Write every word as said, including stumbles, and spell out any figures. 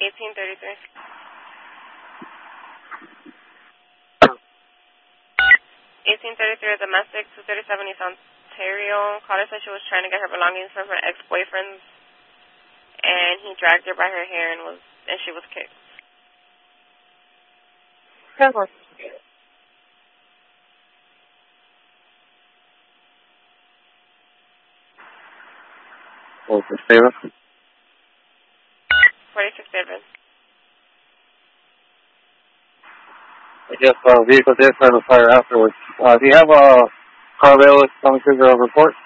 eighteen thirty-three. eighteen thirty-three, domestic, two thirty-seven East Ontario. Caller said she was trying to get her belongings from her ex-boyfriend, and he dragged her by her hair and was and she was kicked. ten four. What was the status? forty-six David. I guess uh, vehicle did start a fire afterwards. Uh, do you have a car available coming to the report?